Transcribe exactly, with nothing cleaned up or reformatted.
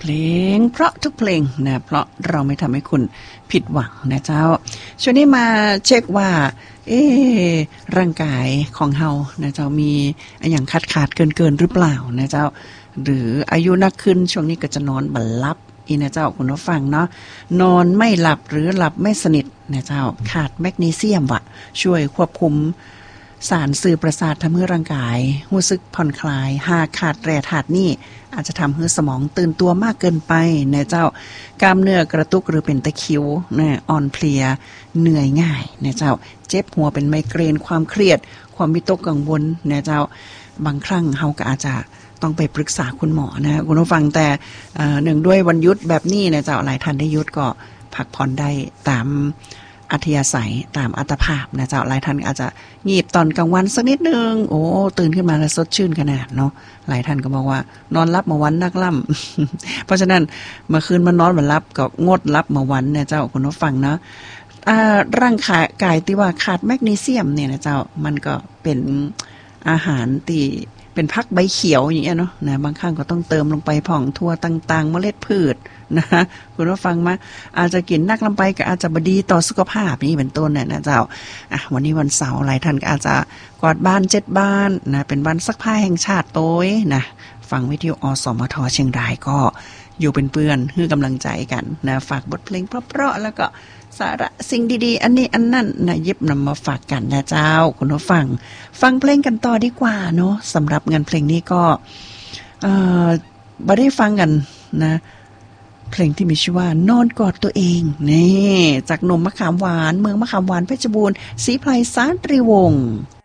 เพลงเพราะทุกเพลงนะเพราะเราไม่ทำให้คุณผิดหวังนะเจ้าช่วงนี้มาเช็คว่าเอ๊ร่างกายของเฮานะเจ้ามีอย่างขาดขาดเกินเกินหรือเปล่านะเจ้าหรืออายุนักขึ้นช่วงนี้ก็จะนอนบั่นลับอีนะเจ้าคุณผู้ฟังเนาะนอนไม่หลับหรือหลับไม่สนิทนะเจ้าขาดแมกนีเซียมว่ะช่วยควบคุมสารสื่อประสาททำให้ร่างกายรู้สึกผ่อนคลายหากขาดแร่ธาตุนี่อาจจะทำให้สมองตื่นตัวมากเกินไปนะเจ้ากล้ามเนื้อกระตุกหรือเป็นตะคริวนะอ่อนเพลียเหนื่อยง่ายนะเจ้าเจ็บหัวเป็นไมเกรนความเครียดความวิตกกังวลนะเจ้าบางครั้งเฮาก็อาจจะต้องไปปรึกษาคุณหมอนะคุณผู้ฟังแต่หนึ่งด้วยวันหยุดแบบนี้นะเจ้าหลายท่านได้หยุดก็พักผ่อนได้ตามอัธยาศัยตามอัตภาพนะเจ้าหลายท่านอาจจะงีบตอนกลางวันสักนิดนึงโอ้ตื่นขึ้นมาแล้วสดชื่นขนาดเนาะหลายท่านก็บอกว่านอนรับมาวันนักล่ำ เพราะฉะนั้นเมื่อคืนมานอนวันรับก็งดรับมาวันนะเจ้าคุณผู้ฟังเนาะร่างกายที่ว่าขาดแมกนีเซียมเนี่ยนะเจ้ามันก็เป็นอาหารที่เป็นผักใบเขียวอย่างเงี้ยเนาะนะบางครั้งก็ต้องเติมลงไปผ่องทั่วต่างๆเมล็ดพืชนะคุณผู้ฟังมาอาจจะกินนักลำไปก็อาจจะบดีต่อสุขภาพนี่เป็นต้นเนี่ยนะเจ้าอ่ะวันนี้วันเสาร์หลายท่านก็อาจจะกวาดบ้านเจ็ดบ้านนะเป็นวันซักผ้าแห่งชาติโต้ยนะฟังวิทยุอสมทเชียงรายก็อยู่เป็นเพื่อนให้กำลังใจกันนะฝากบทเพลงเพราะๆแล้วก็สาระสิ่งดีๆอันนี้อันนั้นนะยิบนำมาฝากกันนะเจ้าคุณผู้ฟังฟังเพลงกันต่อดีกว่าเนาะสำหรับงานเพลงนี้ก็เอ่อบ่ได้ฟังกันนะเพลงที่มีชื่อว่านอนกอดตัวเองนี่จากหนุ่มมะขามหวานเมืองมะขามหวานเพชรบูรณ์ศรีไพรสาตรีวงศ์